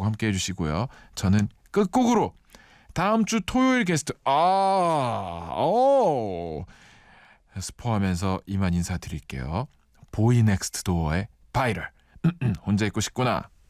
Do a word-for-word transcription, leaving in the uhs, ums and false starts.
말고 함께 해주시고요. 저는 끝곡으로 다음 주 토요일 게스트 아, 오 스포하면서 이만 인사드릴게요. 보이 넥스트 도어의 바이럴 혼자 있고 싶구나.